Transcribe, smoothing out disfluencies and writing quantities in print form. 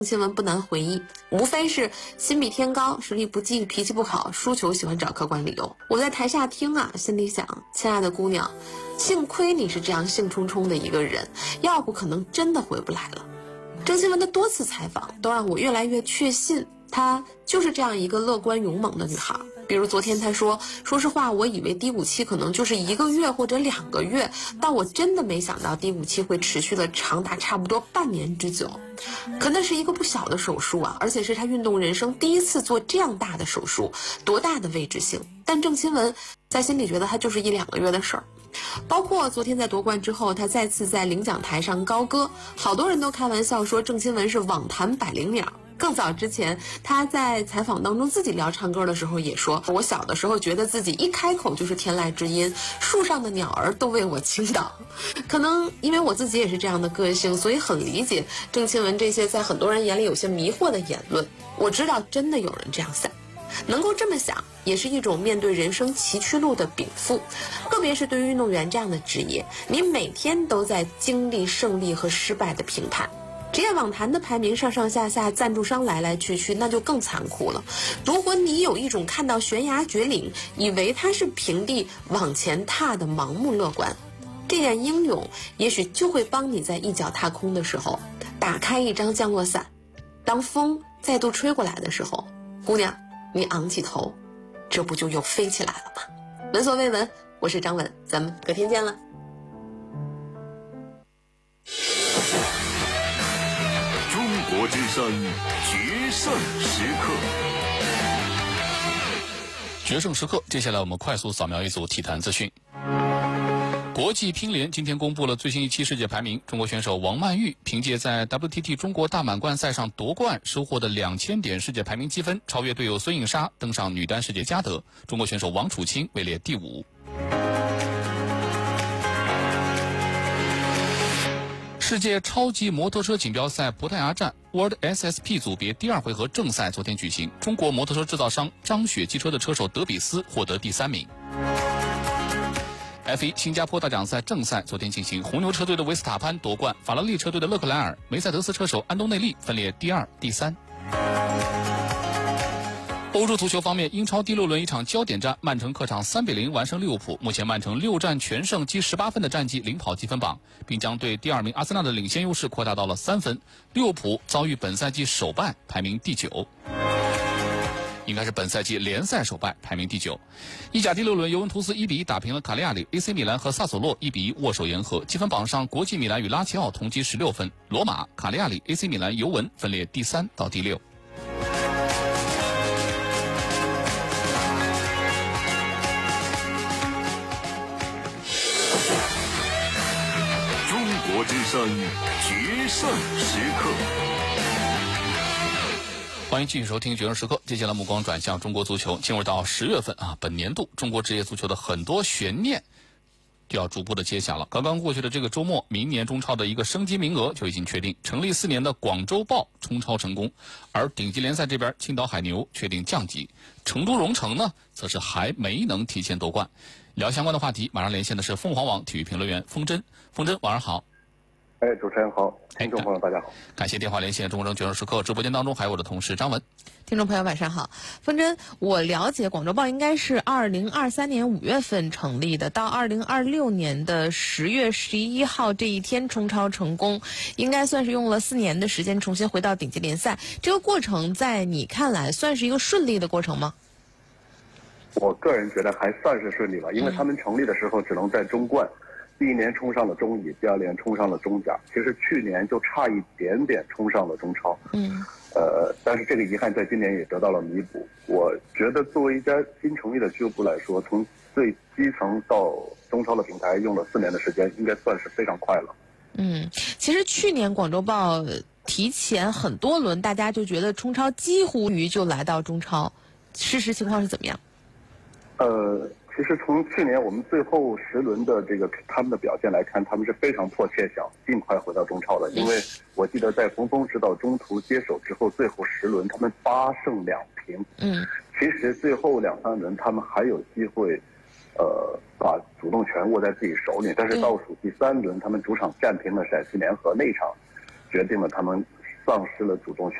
新闻不难回忆，无非是心比天高，实力不济，脾气不好，输球喜欢找客观理由。我在台下听啊，心里想，亲爱的姑娘，幸亏你是这样兴冲冲的一个人，要不可能真的回不来了。郑钦文的多次采访都让我越来越确信，她就是这样一个乐观勇猛的女孩。比如昨天她说实话，我以为低谷期可能就是1个月或者2个月，但我真的没想到低谷期会持续了长达差不多半年之久。可那是一个不小的手术啊，而且是她运动人生第一次做这样大的手术，多大的未知性。但郑钦文在心里觉得她就是1-2个月的事儿。包括昨天在夺冠之后，她再次在领奖台上高歌，好多人都开玩笑说郑钦文是网坛百灵鸟。更早之前，他在采访当中自己聊唱歌的时候也说，我小的时候觉得自己一开口就是天籁之音，树上的鸟儿都为我倾倒。可能因为我自己也是这样的个性，所以很理解郑钦文这些在很多人眼里有些迷惑的言论。我知道真的有人这样想，能够这么想也是一种面对人生崎岖路的禀赋。特别是对于运动员这样的职业，你每天都在经历胜利和失败的评判。职业网坛的排名上上下下，赞助商来来去去，那就更残酷了。如果你有一种看到悬崖绝岭，以为它是平地往前踏的盲目乐观，这点英勇也许就会帮你在一脚踏空的时候打开一张降落伞。当风再度吹过来的时候，姑娘，你昂起头，这不就又飞起来了吗？闻所未闻，我是张文，咱们隔天见了。 中国之声决胜时刻， 决胜时刻，接下来我们快速扫描一组体坛资讯。国际乒联今天公布了最新一期世界排名，中国选手王曼玉凭借在 WTT 中国大满贯赛上夺冠收获的2000点世界排名积分，超越队友孙颖莎，登上女单世界佳得。中国选手王楚钦位列第5。世界超级摩托车锦标赛葡萄牙站 World SSP 组别第2回合正赛昨天举行，中国摩托车制造商张雪汽车的车手德比斯获得第3名。F1 新加坡大奖赛正赛昨天进行，红牛车队的维斯塔潘夺冠，法拉利车队的勒克莱尔、梅赛德斯车手安东内利分列第2、第3。欧洲足球方面，英超第6轮一场焦点战，曼城客场3-0完胜利物浦，目前曼城6战全胜，积18分的战绩领跑积分榜，并将对第2名阿森纳的领先优势扩大到了3分。利物浦遭遇本赛季首败，排名第9。应该是本赛季联赛首败，排名第9。意甲第6轮，尤文图斯1-1打平了卡利亚里 ，AC 米兰和萨索洛1-1握手言和。积分榜上，国际米兰与拉齐奥同积16分，罗马、卡利亚里、AC 米兰、尤文分列第3到第6。 中国之声决胜时刻。 欢迎继续收听《决胜时刻》。接下来目光转向中国足球，进入到10月份啊，本年度中国职业足球的很多悬念就要逐步的揭晓了。刚刚过去的这个周末，明年中超的一个升级名额就已经确定，成立4年的广州豹冲超成功，而顶级联赛这边青岛海牛确定降级，成都蓉城呢则是还没能提前夺冠。聊相关的话题，马上连线的是凤凰网体育评论员风筝。风筝，晚上好。 主持人好，听众朋友大家好， 感谢电话连线中国人决胜时刻直播间当中还有我的同事张文。 听众朋友晚上好，风筝，我了解广州豹应该是2023年5月份成立的，到2026年的10月11号这一天冲超成功，应该算是用了4年的时间重新回到顶级联赛。这个过程在你看来算是一个顺利的过程吗？ 我个人觉得还算是顺利吧，因为他们成立的时候只能在中冠。第1年冲上了中乙，第2年冲上了中甲，其实去年就差一点点冲上了中超。但是这个遗憾在今年也得到了弥补。我觉得作为一家新成立的俱乐部来说，从最基层到中超的平台用了4年的时间，应该算是非常快了。 其实去年广州豹提前很多轮，大家就觉得冲超几乎于就来到中超，事实情况是怎么样？ 其实从去年我们最后10轮的这个他们的表现来看，他们是非常迫切想尽快回到中超的。因为我记得在冯峰指导中途接手之后，最后10轮他们8胜2平。其实最后2-3轮他们还有机会，把主动权握在自己手里。但是倒数第3轮，他们主场战平了陕西联合，那一场决定了他们丧失了主动权。